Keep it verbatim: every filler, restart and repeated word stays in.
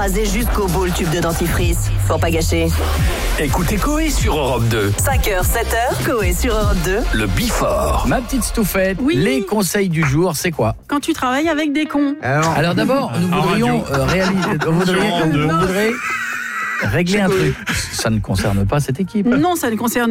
écraser jusqu'au bout le tube de dentifrice. Faut pas gâcher. Écoutez Coé sur Europe deux. cinq heures, sept heures, Coé sur Europe deux. Le Bifort. Ma petite Stouffette, Oui. les conseils du jour, c'est quoi? Quand tu travailles avec des cons. Alors, Alors d'abord, nous En voudrions radio. euh, réaliser, on voudrait, Sur Europe deux. on voudrait régler un truc. Ça ne concerne pas cette équipe. Non, ça ne concerne